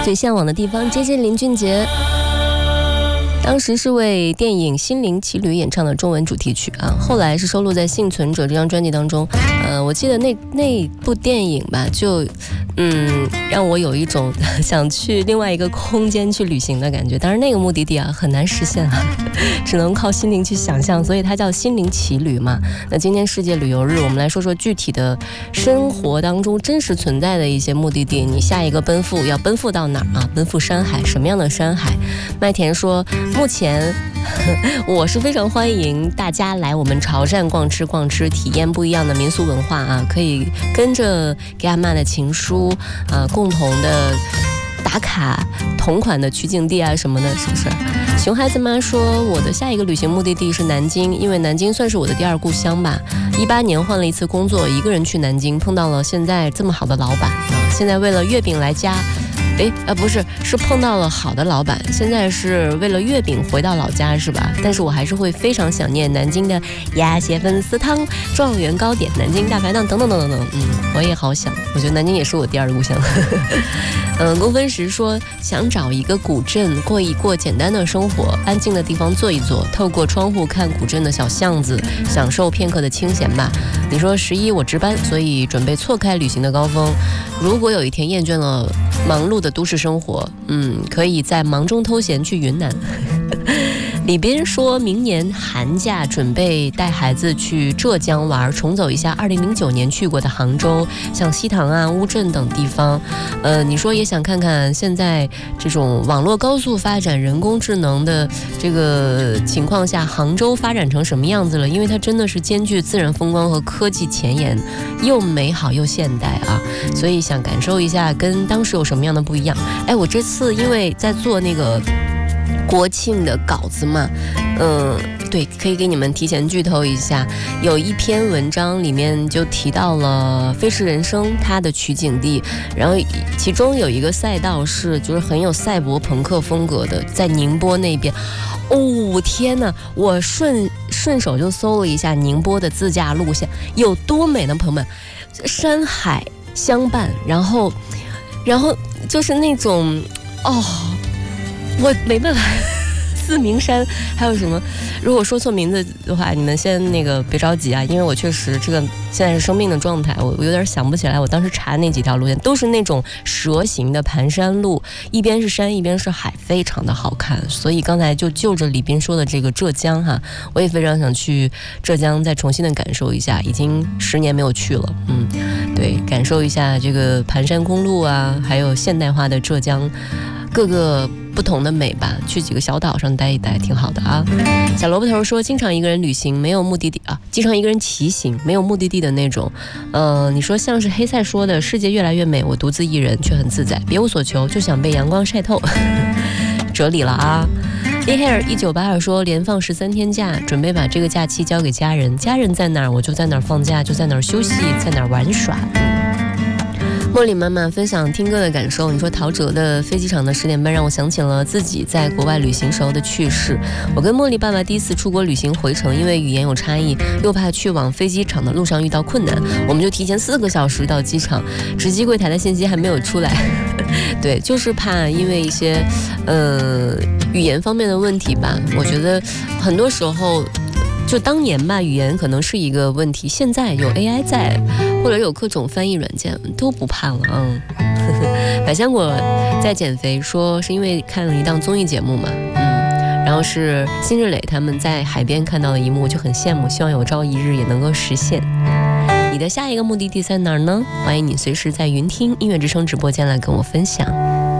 最向往的地方，接近林俊杰。当时是为电影《心灵奇旅》演唱的中文主题曲啊，后来是收录在《幸存者》这张专辑当中。我记得那部电影吧，就让我有一种想去另外一个空间去旅行的感觉。当然那个目的地啊很难实现啊，只能靠心灵去想象，所以它叫心灵奇旅嘛。那今天世界旅游日，我们来说说具体的生活当中真实存在的一些目的地。你下一个奔赴要奔赴到哪儿啊？奔赴山海，什么样的山海？麦田说，目前我是非常欢迎大家来我们潮汕逛吃，体验不一样的民俗文化啊，可以跟着给阿嬷的情书共同的打卡同款的取景地啊什么的，是不是？熊孩子妈说，我的下一个旅行目的地是南京，因为南京算是我的第二故乡吧。18年换了一次工作，一个人去南京，碰到了现在这么好的老板啊。现在为了月饼来家，不是，是碰到了好的老板，现在是为了月饼回到老家是吧？但是我还是会非常想念南京的鸭血粉丝汤、状元糕点、南京大排档等等等等等。我也好想，我觉得南京也是我第二故乡。公分时说，想找一个古镇过一过简单的生活，安静的地方坐一坐，透过窗户看古镇的小巷子，享受片刻的清闲吧。你说11我值班，所以准备错开旅行的高峰。如果有一天厌倦了忙碌的都市生活，可以在忙中偷闲去云南。李斌说，明年寒假准备带孩子去浙江玩，重走一下2009年去过的杭州，像西塘啊、乌镇等地方。你说也想看看现在这种网络高速发展、人工智能的这个情况下，杭州发展成什么样子了？因为它真的是兼具自然风光和科技前沿，又美好又现代啊，所以想感受一下跟当时有什么样的不一样。我这次因为在做那个国庆的稿子嘛，对，可以给你们提前剧透一下，有一篇文章里面就提到了《飞驰人生》它的取景地，然后其中有一个赛道是就是很有赛博朋克风格的，在宁波那边。天哪！我顺手就搜了一下宁波的自驾路线有多美呢，朋友们，山海相伴，然后就是那种我没办法。四明山还有什么？如果说错名字的话，你们先别着急啊，因为我确实这个现在是生病的状态，我有点想不起来。我当时查那几条路线都是那种蛇形的盘山路，一边是山一边是海，非常的好看。所以刚才就着李斌说的这个浙江哈，我也非常想去浙江再重新的感受一下，已经10年没有去了。对，感受一下这个盘山公路啊，还有现代化的浙江各个不同的美吧，去几个小岛上待一待挺好的啊。小萝卜头说，经常一个人旅行没有目的地啊，经常一个人骑行没有目的地的那种。你说像是黑塞说的，世界越来越美，我独自一人却很自在，别无所求，就想被阳光晒透。哲理了啊。Hair1982说，连放13天假，准备把这个假期交给家人，家人在哪儿我就在哪儿放假，就在哪儿休息，在哪儿玩耍。茉莉妈妈分享听歌的感受，你说陶喆的飞机场的10点半让我想起了自己在国外旅行时候的趣事。我跟茉莉爸爸第一次出国旅行回程，因为语言有差异，又怕去往飞机场的路上遇到困难，我们就提前4个小时到机场，值机柜台的信息还没有出来。对，就是怕因为一些语言方面的问题吧。我觉得很多时候就当年吧，语言可能是一个问题，现在有 AI 在，或者有各种翻译软件，都不怕了。百香果在减肥，说是因为看了一档综艺节目嘛，然后是辛芷蕾他们在海边看到的一幕，就很羡慕，希望有朝一日也能够实现。你的下一个目的地在哪儿呢？欢迎你随时在云听音乐之声直播间来跟我分享。